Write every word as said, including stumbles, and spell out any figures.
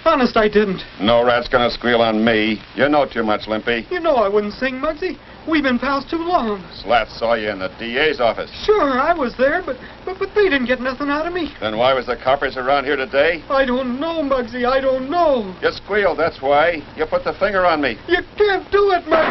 Honest, I didn't. No rat's gonna squeal on me. You know too much, Limpy. You know I wouldn't sing, Muggsy. We've been pals too long. Slat saw you in the D A's office. Sure, I was there, but, but but they didn't get nothing out of me. Then why was the coppers around here today? I don't know, Muggsy, I don't know. You squealed, that's why. You put the finger on me. You can't do it, Muggsy.